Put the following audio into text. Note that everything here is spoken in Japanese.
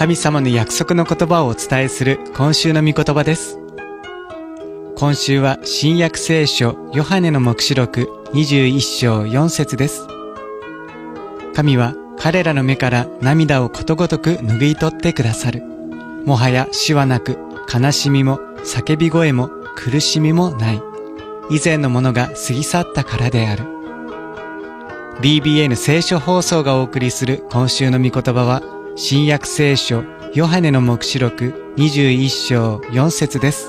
神様の約束の言葉をお伝えする今週の御言葉です。今週は新約聖書ヨハネの黙示録21章4節です。神は彼らの目から涙をことごとく拭い取ってくださる。もはや死はなく、悲しみも叫び声も苦しみもない。以前のものが過ぎ去ったからである。BBN 聖書放送がお送りする今週の御言葉は、新約聖書ヨハネの黙示録21章4節です。